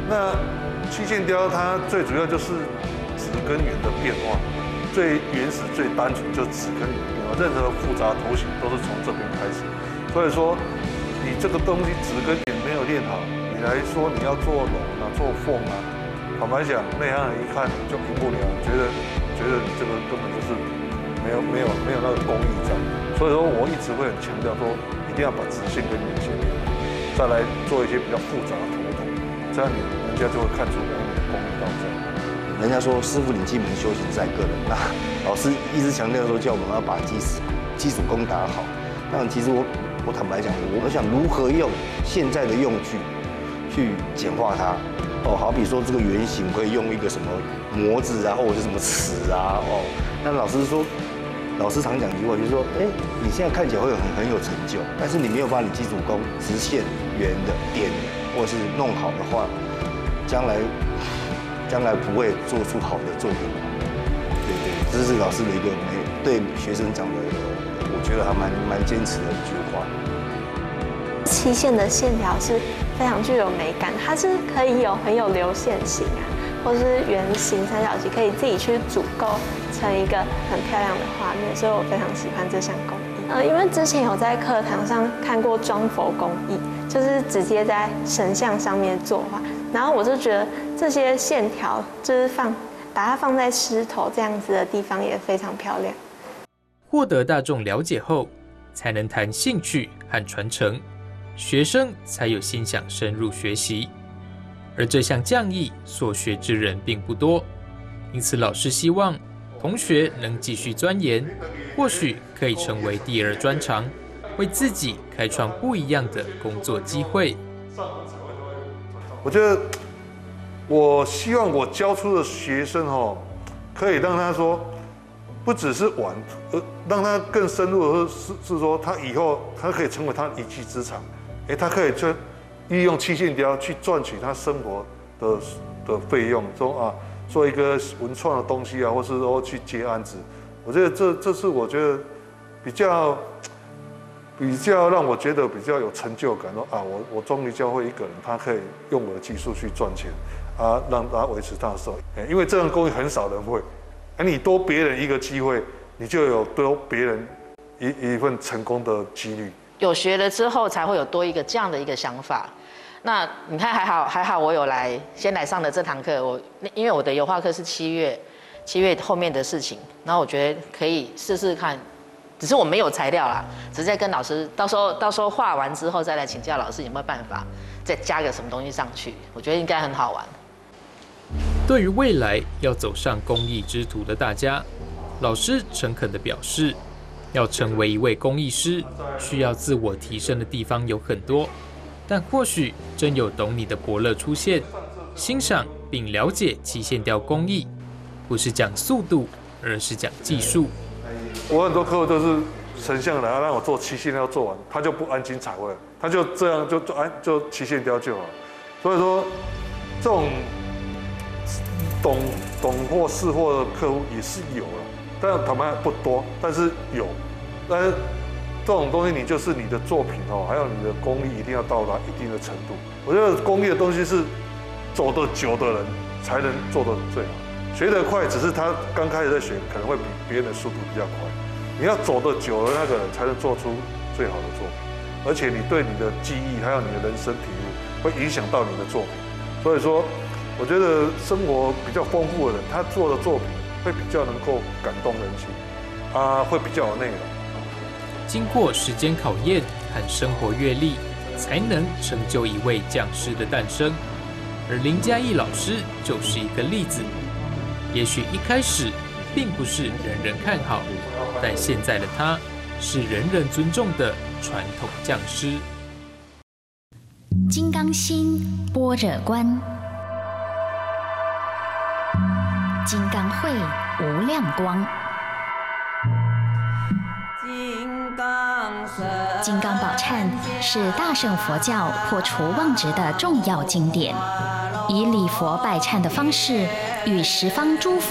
那七线雕它最主要就是指跟圆的变化，最原始、最单纯就是指跟圆的变化，任何复杂头型都是从这边开始。所以说，你这个东西指跟圆没有练好，你来说你要做龙啊、做凤啊，坦白讲，内行人一看就赢不了，觉得你这个根本就是没有那个工艺在。所以说我一直会很强调说，一定要把直线跟圆线练好，再来做一些比较复杂的头头，这样人家就会看出你的工艺到在。 人家说师傅领进门，修行在个人。那老师一直强调说，叫我们要把基础功打好。但其实我坦白讲，我想如何用现在的用具去简化它。好比说这个圆形可以用一个什么模子啊，或者是什么尺啊，那老师常讲一句话，就是说，你现在看起来会很有成就，但是你没有把你基础功直线、圆的、点的，或者是弄好的话，将来不会做出好的作品。对，这是老师的一个对学生讲的，我觉得还蛮坚持的一句话。 漆线的线条是非常具有美感，它是可以很有流线型啊，或是圆形、三角形，可以自己去组构成一个很漂亮的画面，所以我非常喜欢这项工艺。因为之前有在课堂上看过装佛工艺，就是直接在神像上面作画，然后我就觉得这些线条就是把它放在狮头这样子的地方也非常漂亮。 获得大众了解后，才能谈兴趣和传承，学生才有心想深入学习。而这项匠艺所学之人并不多，因此老师希望同学能继续钻研，或许可以成为第二专长，为自己开创不一样的工作机会。 我觉得，我希望我教出的学生可以让他说，不只是玩，让他更深入的是说，他以后他可以成为他一技之长，他可以去利用七线雕去赚取他生活的费用，做一个文创的东西啊，或是说去接案子。我觉得这是我觉得比较让我觉得比较有成就感，我终于教会一个人，他可以用我的技术去赚钱啊，让他维持他的生活。因为这样工艺很少人会，你多别人一个机会，你就有多别人一份成功的几率。 有学了之后，才会有多一个这样的一个想法。那你看还好，我有先来上的这堂课。因为我的油画课是7月后面的事情，然后我觉得可以试试看，只是我没有材料啦，只是在跟老师到时候画完之后再来请教老师有没有办法再加个什么东西上去，我觉得应该很好玩。 对于未来要走上工艺之途的大家，老师诚恳地表示，要成为一位工艺师，需要自我提升的地方有很多，但或许真有懂你的伯乐出现，欣赏并了解七线雕工艺，不是讲速度，而是讲技术。 我很多客户都是神像来让我做七线雕做完，他就不安金彩绘，他就这样就七线雕就好。所以说，这种懂货识货的客户也是有了，但坦白不多，但是有。但是这种东西，你就是你的作品还有你的功力一定要到达一定的程度。我觉得工艺的东西是走得久的人才能做得最好。学得快，只是他刚开始在学，可能会比别人的速度比较快。你要走得久的那个人，才能做出最好的作品。而且你对你的记忆，还有你的人生体悟，会影响到你的作品。所以说，我觉得生活比较丰富的人，他做的作品会比较能够感动人心，会比较有内容。 经过时间考验和生活阅历，才能成就一位匠师的诞生。而林嘉义老师就是一个例子。也许一开始并不是人人看好，但现在的他是人人尊重的传统匠师。 金刚心般若观，金刚慧无量光。金刚宝忏是大乘佛教破除妄执的重要经典，以礼佛拜忏的方式与十方诸佛